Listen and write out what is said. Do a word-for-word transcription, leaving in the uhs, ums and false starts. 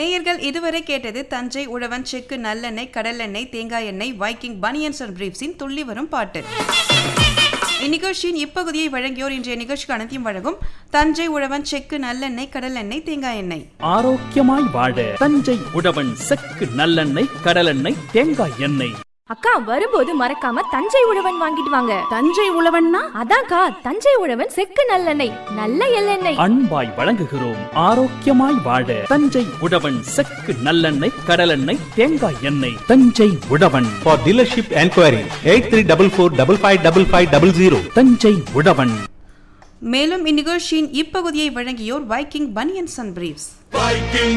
நேயர்கள் இதுவரை கேட்டது தஞ்சை உழவன் செக்கு நல்லெண்ணெய் கடலெண்ணெய் தேங்காய் எண்ணெய் வைக்கிங் பனியன்ஸ் அண்ட் பிரீஃப்ஸின் துள்ளி வரும் பாட்டு. இந்நிகழ்ச்சியின் இப்பகுதியை வழங்கியோர் இன்றைய நிகழ்ச்சிக்கு அனைத்தையும் வழங்கும் தஞ்சை உழவன் செக்கு நல்லெண்ணெய் கடலெண்ணெய் தேங்காய் எண்ணெய். ஆரோக்கியமாய் வாழ தஞ்சை உழவன் செக்கு நல்லெண்ணெய் கடலெண்ணெய் தேங்காய் எண்ணெய். அக்கா வரும்போது மறக்காம தஞ்சை உழவன் வாங்கிட்டு வாங்க. தஞ்சை உழவன்னா அதான்க்கா தஞ்சை உழவன் செக்கு நல்லெண்ணெய், நல்ல எள்ளெண்ணெய். அன்பாய் வழங்குகிறோம். ஆரோக்கியமாய் வாழ தஞ்சை உழவன் செக்கு நல்லெண்ணெய் கடலெண்ணெய் தேங்காய் எண்ணெய். தஞ்சை உழவன். For dealership enquiry eight three four four five five five five zero zero. Thanjai உழவன். மேலும் இந்நிகழ்ச்சியின் இப்பகுதியை வழங்கியோர் Viking banians and briefs. Viking